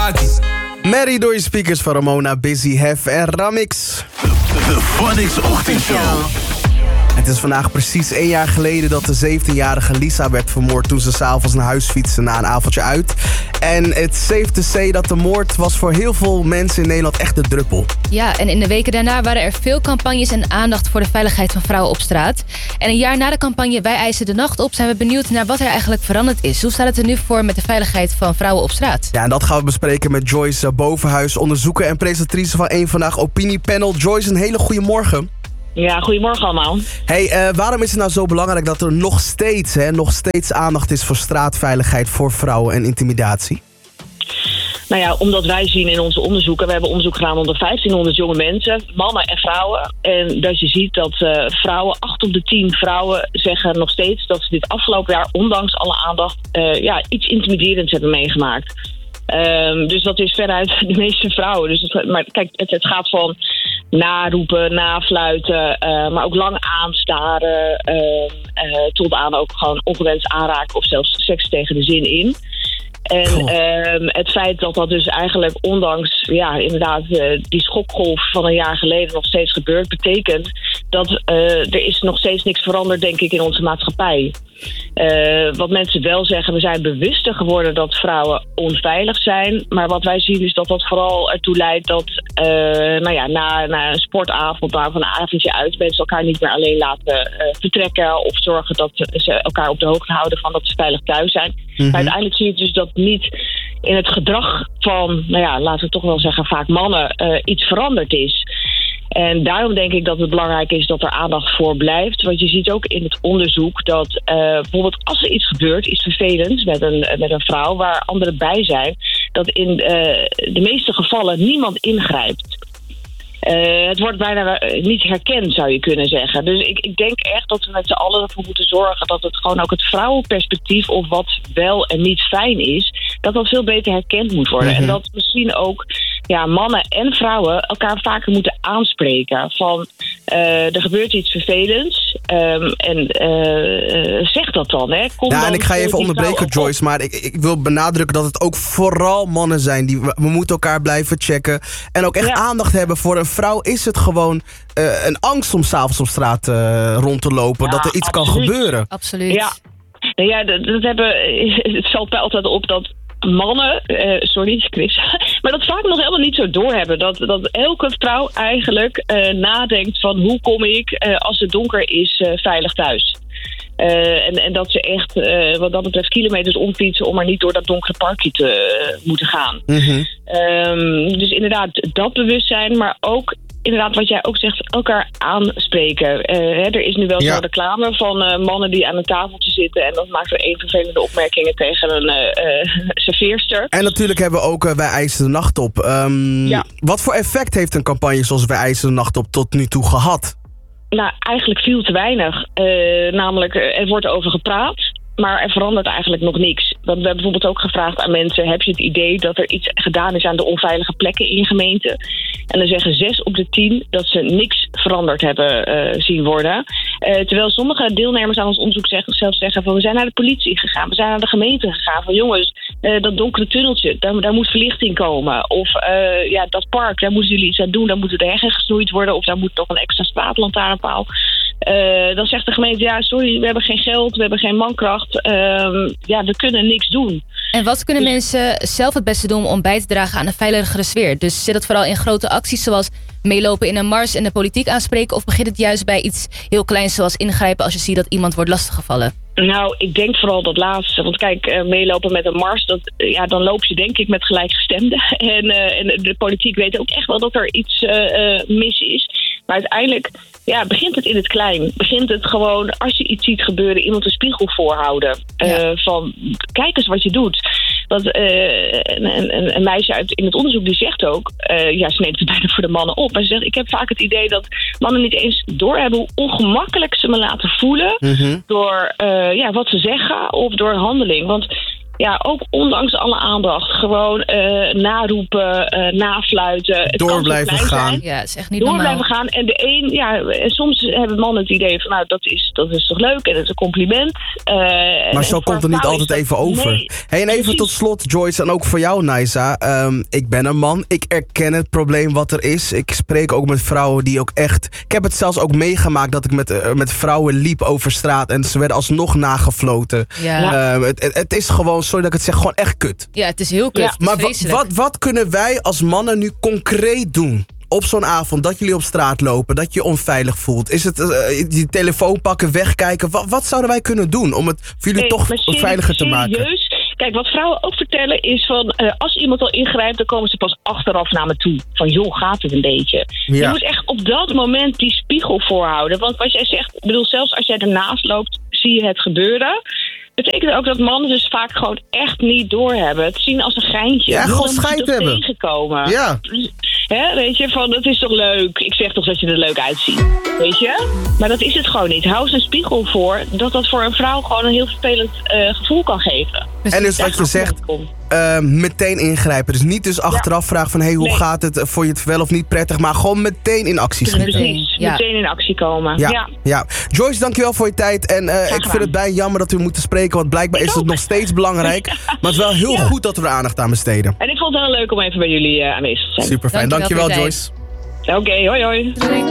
party. Mary door je speakers van Ramona, Busy, Hef en Ramix. De Phonics Ochtendshow. Het is vandaag precies 1 jaar geleden dat de 17-jarige Lisa werd vermoord toen ze 's avonds naar huis fietste na een avondje uit. En het safe to say dat de moord was voor heel veel mensen in Nederland echt de druppel. Ja, en in de weken daarna waren er veel campagnes en aandacht voor de veiligheid van vrouwen op straat. En een jaar na de campagne Wij eisen de nacht op zijn we benieuwd naar wat er eigenlijk veranderd is. Hoe staat het er nu voor met de veiligheid van vrouwen op straat? Ja, en dat gaan we bespreken met Joyce Bovenhuis, onderzoeker en presentatrice van Eén Vandaag Opiniepanel. Joyce, een hele goede morgen. Ja, goedemorgen allemaal. Hey, waarom is het nou zo belangrijk dat er nog steeds aandacht is voor straatveiligheid voor vrouwen en intimidatie? Nou ja, omdat wij zien in onze onderzoeken, we hebben onderzoek gedaan onder 1500 jonge mensen, mannen en vrouwen. En dat je ziet dat vrouwen, 8 op de 10 vrouwen zeggen nog steeds dat ze dit afgelopen jaar, ondanks alle aandacht, iets intimiderends hebben meegemaakt. Dus dat is veruit de meeste vrouwen. Dus maar kijk, het gaat van naroepen, nafluiten, maar ook lang aanstaren, tot aan ook gewoon ongewenst aanraken of zelfs seks tegen de zin in. En het feit dat dat dus eigenlijk ondanks inderdaad die schokgolf van een jaar geleden nog steeds gebeurt, betekent dat er is nog steeds niks veranderd, denk ik, in onze maatschappij. Wat mensen wel zeggen, we zijn bewuster geworden dat vrouwen onveilig zijn. Maar wat wij zien is dat dat vooral ertoe leidt dat na een sportavond, na een avondje uit, mensen elkaar niet meer alleen laten vertrekken of zorgen dat ze elkaar op de hoogte houden van dat ze veilig thuis zijn. Maar uiteindelijk zie je dus dat niet in het gedrag van, laten we toch wel zeggen, vaak mannen iets veranderd is. En daarom denk ik dat het belangrijk is dat er aandacht voor blijft. Want je ziet ook in het onderzoek dat bijvoorbeeld als er iets gebeurt, iets vervelends met een vrouw waar anderen bij zijn, dat in de meeste gevallen niemand ingrijpt. Het wordt bijna niet herkend, zou je kunnen zeggen. Dus ik denk echt dat we met z'n allen ervoor moeten zorgen dat het gewoon ook het vrouwenperspectief of wat wel en niet fijn is, dat dat veel beter herkend moet worden. En dat misschien ook mannen en vrouwen elkaar vaker moeten aanspreken. Van er gebeurt iets vervelends zeg dat dan. Hè. En ik ga je even onderbreken, Joyce, maar ik wil benadrukken dat het ook vooral mannen zijn. We moeten elkaar blijven checken en ook echt aandacht hebben. Voor een vrouw is het gewoon een angst om 's avonds op straat rond te lopen, dat er iets kan gebeuren. Absoluut. Ja, het valt mij altijd op dat mannen, sorry Chris, maar dat vaak nog helemaal niet zo doorhebben. Dat elke vrouw eigenlijk nadenkt van hoe kom ik als het donker is veilig thuis. En dat ze echt wat dat betreft kilometers omfietsen om maar niet door dat donkere parkje te moeten gaan. Dus inderdaad dat bewustzijn, maar ook inderdaad wat jij ook zegt, elkaar aanspreken. Er is nu wel zo'n reclame van mannen die aan een tafeltje zitten en dan maakt er één vervelende opmerkingen tegen een serveerster. En natuurlijk hebben we ook Wij eisen de nacht op. Wat voor effect heeft een campagne zoals Wij eisen de nacht op tot nu toe gehad? Nou, eigenlijk veel te weinig. Namelijk, er wordt over gepraat, maar er verandert eigenlijk nog niks. Want we hebben bijvoorbeeld ook gevraagd aan mensen, heb je het idee dat er iets gedaan is aan de onveilige plekken in je gemeente? En dan zeggen 6 op de 10 dat ze niks veranderd hebben zien worden. Terwijl sommige deelnemers aan ons onderzoek zelf zeggen van we zijn naar de politie gegaan, we zijn naar de gemeente gegaan. Van jongens, dat donkere tunneltje, daar moet verlichting komen. Of dat park, daar moeten jullie iets aan doen, daar moeten de heggen gesnoeid worden of daar moet toch een extra straatlantaarnpaal. Dan zegt de gemeente, sorry, we hebben geen geld, we hebben geen mankracht. We kunnen niks doen. En wat kunnen mensen zelf het beste doen om bij te dragen aan een veiligere sfeer? Dus zit het vooral in grote acties zoals meelopen in een mars en de politiek aanspreken? Of begint het juist bij iets heel kleins zoals ingrijpen als je ziet dat iemand wordt lastiggevallen? Nou, ik denk vooral dat laatste. Want kijk, meelopen met een mars, dan loop je denk ik met gelijkgestemden. En de politiek weet ook echt wel dat er iets mis is. Maar uiteindelijk begint het in het klein. Begint het gewoon, als je iets ziet gebeuren, iemand een spiegel voorhouden. Van, kijk eens wat je doet. Want een meisje in het onderzoek die zegt ook, ze neemt het bijna voor de mannen op. Maar ze zegt, ik heb vaak het idee dat mannen niet eens doorhebben hoe ongemakkelijk ze me laten voelen. Door wat ze zeggen of door een handeling. Want ook ondanks alle aandacht, gewoon naroepen, nafluiten. Door blijven gaan. Ja, het is echt niet Door normaal. blijven gaan. En en soms hebben mannen het idee van, nou, dat is toch leuk en dat is een compliment. Maar zo komt het niet altijd even over. Nee, En even tot slot, Joyce, en ook voor jou, Naisa. Ik ben een man. Ik erken het probleem wat er is. Ik spreek ook met vrouwen die ook echt... Ik heb het zelfs ook meegemaakt dat ik met vrouwen liep over straat en ze werden alsnog nagefloten. Ja. Het is gewoon, sorry dat ik het zeg, gewoon echt kut. Ja, het is heel kut. Ja. Het is Maar vreselijk. wat kunnen wij als mannen nu concreet doen? Op zo'n avond, dat jullie op straat lopen, dat je je onveilig voelt. Is het die telefoon pakken, wegkijken? Wat zouden wij kunnen doen om het voor jullie toch maar veiliger te maken? Serieus? Kijk, wat vrouwen ook vertellen is van... als iemand al ingrijpt, dan komen ze pas achteraf naar me toe. Van, joh, gaat het een beetje? Ja. Je moet echt op dat moment die spiegel voorhouden. Want wat jij zegt, ik bedoel, zelfs als jij ernaast loopt, zie je het gebeuren. Betekent ook dat mannen dus vaak gewoon echt niet doorhebben. Het zien als een geintje. Ja, gewoon Dan moet je scheid toch hebben. tegenkomen. Ja. Hè, weet je, van dat is toch leuk. Ik zeg toch dat je er leuk uitziet. Weet je? Maar dat is het gewoon niet. Hou eens een spiegel voor dat voor een vrouw gewoon een heel vervelend gevoel kan geven. En dus wat je zegt, meteen ingrijpen. Dus niet dus achteraf vragen van, hey, hoe Nee. gaat het? Vond je het wel of niet prettig? Maar gewoon meteen in actie schieten. Precies, Ja. meteen in actie komen. Ja. Joyce, dankjewel voor je tijd. En ik vind gedaan. het bijna jammer dat we moeten spreken, want blijkbaar is het nog steeds belangrijk. Maar het is wel heel goed dat we er aandacht aan besteden. En ik vond het heel leuk om even bij jullie aanwezig te zijn. Super fijn. Dankjewel Dankjewel, voor je Joyce. Oké, hoi hoi. Doei.